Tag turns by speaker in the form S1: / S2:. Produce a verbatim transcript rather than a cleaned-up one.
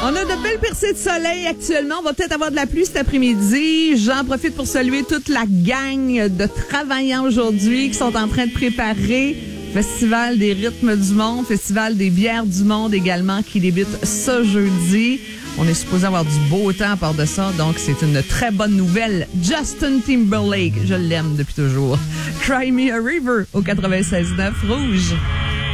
S1: On a de belles percées de soleil actuellement. On va peut-être avoir de la pluie cet après-midi. J'en profite pour saluer toute la gang de travaillants aujourd'hui qui sont en train de préparer Festival des rythmes du monde, Festival des bières du monde également qui débute ce jeudi. On est supposé avoir du beau temps à part de ça, donc c'est une très bonne nouvelle. Justin Timberlake, je l'aime depuis toujours. Cry Me a River au quatre-vingt-seize neuf Rouge.